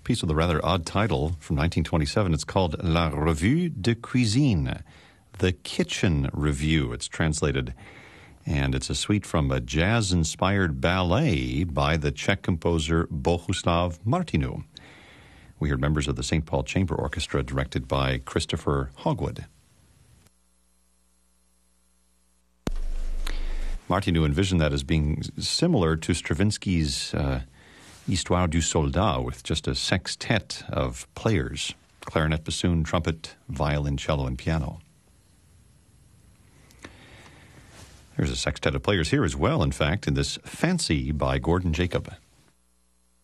piece with a rather odd title from 1927. It's called La Revue de Cuisine, the Kitchen Review. It's translated, and it's a suite from a jazz-inspired ballet by the Czech composer Bohuslav Martinu. We heard members of the St. Paul Chamber Orchestra directed by Christopher Hogwood. Martinu envisioned that as being similar to Stravinsky's Histoire du Soldat, with just a sextet of players: clarinet, bassoon, trumpet, violin, cello, and piano. There's a sextet of players here as well, in fact, in this Fancy by Gordon Jacob.